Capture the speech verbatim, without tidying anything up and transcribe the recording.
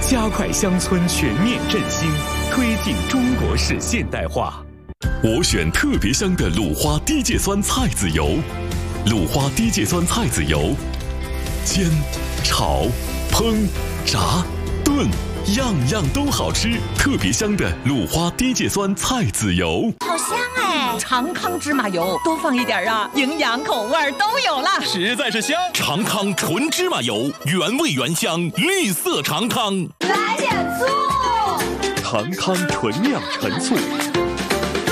加快乡村全面振兴，推进中国式现代化。 我选特别香的鲁花低芥酸菜籽油，鲁花低芥酸菜籽油，煎、炒、烹、炸、炖，样样都好吃。特别香的鲁花低芥酸菜籽油， 好香哎！长康芝麻油多放一点啊，营养口味都有了， 实在是香。长康纯芝麻油，原味原香，绿色长康。 来点醋。 长康纯酿陈醋。